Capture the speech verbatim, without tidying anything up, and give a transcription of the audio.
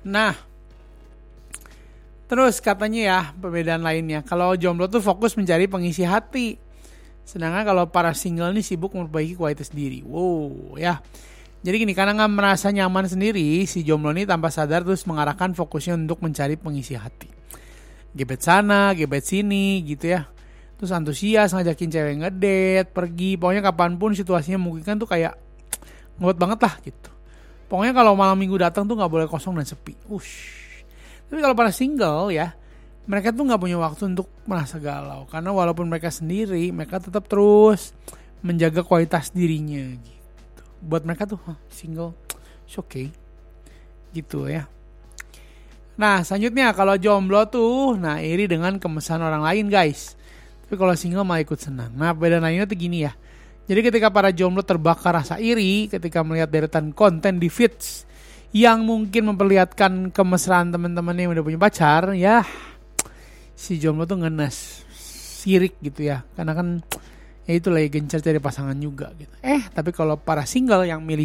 Nah, terus katanya ya perbedaan lainnya, kalau jomblo tuh fokus mencari pengisi hati, sedangkan kalau para single nih sibuk memperbaiki kualitas diri. Wow ya. Jadi gini, karena nggak merasa nyaman sendiri, si jomblo ini tanpa sadar terus mengarahkan fokusnya untuk mencari pengisi hati. Gebet sana, gebet sini gitu ya. Terus antusias ngajakin cewek ngedate, pergi, pokoknya kapanpun situasinya memungkinkan tuh kayak ngebet banget lah gitu. Pokoknya kalau malam minggu datang tuh nggak boleh kosong dan sepi. Ush. Tapi kalau para single ya, mereka tuh nggak punya waktu untuk merasa galau, karena walaupun mereka sendiri, mereka tetap terus menjaga kualitas dirinya gitu. Buat mereka tuh huh, single, it's okay gitu ya. Nah selanjutnya kalau jomblo tuh, nah iri dengan kemesahan orang lain guys. Tapi kalau single malah ikut senang. Nah beda lainnya tuh gini ya. Jadi ketika para jomblo terbakar rasa iri ketika melihat deretan konten di feeds yang mungkin memperlihatkan kemesraan teman-teman yang udah punya pacar, ya si jomblo tuh ngenes, sirik gitu ya. Karena kan ya itu lagi gencar cari pasangan juga gitu. Eh tapi kalau para single yang milih